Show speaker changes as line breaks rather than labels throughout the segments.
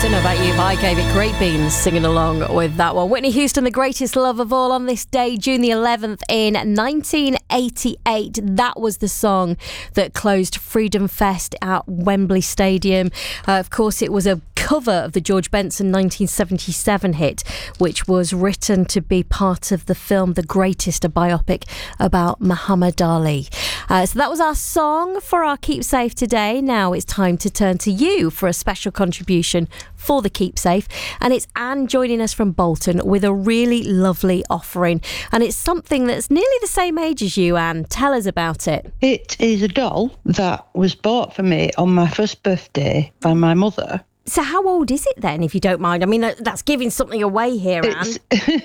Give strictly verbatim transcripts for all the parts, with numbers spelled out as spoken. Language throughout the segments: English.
don't know about you, but I gave it great beans singing along with that one. Whitney Houston, The Greatest Love of All, on this day, June the eleventh in nineteen eighty-eight. That was the song that closed Freedom Fest at Wembley Stadium. Uh, of course, it was a cover of the George Benson nineteen seventy-seven hit, which was written to be part of the film The Greatest, a biopic about Muhammad Ali. Uh, so that was our song for our Keepsafe today. Now it's time to turn to you for a special contribution for the Keepsafe, and it's Anne joining us from Bolton with a really lovely offering, and it's something that's nearly the same age as you, Anne. Tell us about it.
It is a doll that was bought for me on my first birthday by my mother.
So how old is it then, if you don't mind? I mean, that's giving something away here, Anne.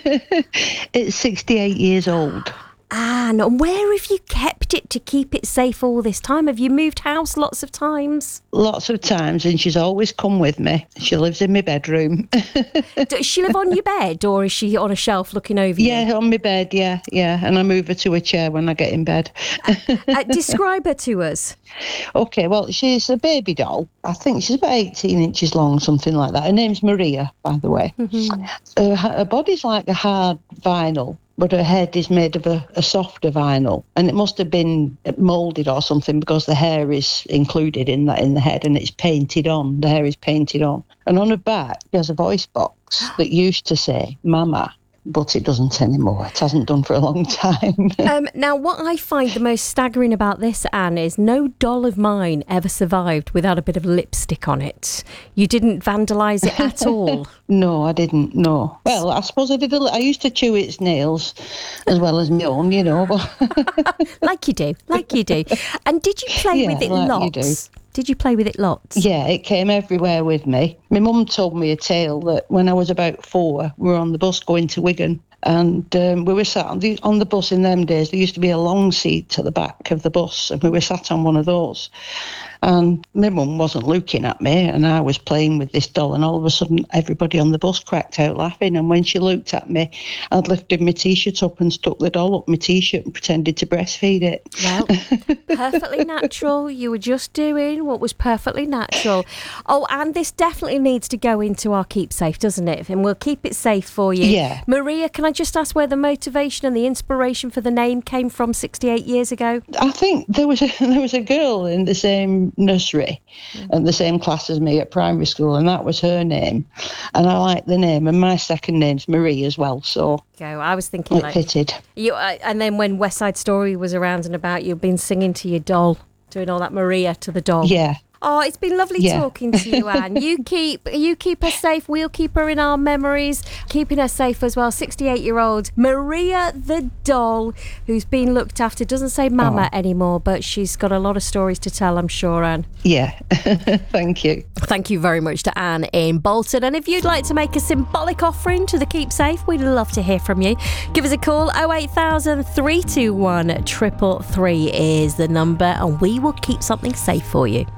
It's, it's sixty-eight years old.
Anne, and where have you kept it to keep it safe all this time? Have you moved house lots of times?
Lots of times, and she's always come with me. She lives in my bedroom.
Does she live on your bed, or is she on a shelf looking over you?
Yeah, on my bed, yeah, yeah. And I move her to a chair when I get in bed.
uh, describe her to us.
Okay, well, she's a baby doll. I think she's about eighteen inches long, something like that. Her name's Maria, by the way. Mm-hmm. Her, her body's like a hard vinyl, but her head is made of a, a softer vinyl, and it must have been moulded or something, because the hair is included in that in the head, and it's painted on. The hair is painted on, and on her back there's a voice box that used to say "Mama," but it doesn't anymore. It hasn't done for a long time.
um, now, what I find the most staggering about this, Anne, is no doll of mine ever survived without a bit of lipstick on it. You didn't vandalise it at all.
No, I didn't, no. Well, I suppose I did. A, I used to chew its nails as well as my own, you know.
Like you do, like you do. And did you play
yeah,
with it
like
lots?
You do.
Did you play with it lots?
Yeah, it came everywhere with me. My mum told me a tale that when I was about four, we were on the bus going to Wigan, and um, we were sat on the, on the bus in them days. There used to be a long seat at the back of the bus, and we were sat on one of those. And my mum wasn't looking at me, and I was playing with this doll, and all of a sudden everybody on the bus cracked out laughing. And when she looked at me, I'd lifted my T-shirt up and stuck the doll up my T-shirt and pretended to breastfeed it.
Well, perfectly natural. You were just doing what was perfectly natural. Oh, and this definitely needs to go into our Keepsafe, doesn't it? And we'll keep it safe for you.
Yeah.
Maria, can I just ask where the motivation and the inspiration for the name came from sixty-eight years ago?
I think there was a, there was a girl in the same nursery mm. and the same class as me at primary school, and that was her name, and I like the name, and my second name's Marie as well, so
go. I was thinking
it
like
fitted.
You, uh, and then when West Side Story was around and about, you've been singing to your doll, doing all that Maria to the doll.
Yeah.
Oh, it's been lovely
yeah.
talking to you, Anne. You keep you keep her safe. We'll keep her in our memories, keeping her safe as well. sixty-eight-year-old Maria the doll, who's been looked after. Doesn't say Mama oh. anymore, but she's got a lot of stories to tell, I'm sure, Anne.
Yeah. Thank you.
Thank you very much to Anne in Bolton. And if you'd like to make a symbolic offering to the Keepsafe, we'd love to hear from you. Give us a call. oh eight thousand, three two one, three three three is the number, and we will keep something safe for you.